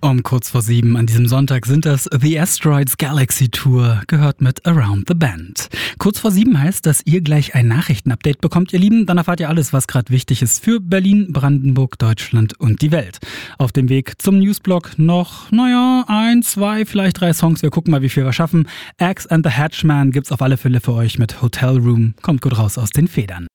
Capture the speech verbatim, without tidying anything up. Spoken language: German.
Um kurz vor sieben an diesem Sonntag sind das The Asteroids Galaxy Tour, gehört mit Around the Bend. Kurz vor sieben heißt, dass ihr gleich ein Nachrichtenupdate bekommt, ihr Lieben. Dann erfahrt ihr alles, was gerade wichtig ist für Berlin, Brandenburg, Deutschland und die Welt. Auf dem Weg zum Newsblog noch, naja, ein, zwei, vielleicht drei Songs. Wir gucken mal, wie viel wir schaffen. Axe and the Hatchman gibt's auf alle Fälle für euch mit Hotel Room. Kommt gut raus aus den Federn.